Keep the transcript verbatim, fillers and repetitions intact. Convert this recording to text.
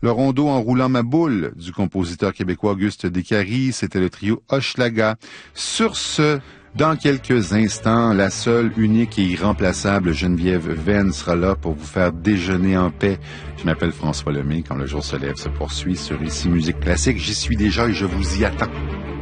Le rondo en roulant ma boule du compositeur québécois Auguste Descaries, c'était le trio Hochelaga. Sur ce, dans quelques instants, la seule, unique et irremplaçable Geneviève Venn sera là pour vous faire déjeuner en paix. Je m'appelle François Lemay. Quand le jour se lève se poursuit sur Ici Musique Classique. J'y suis déjà et je vous y attends.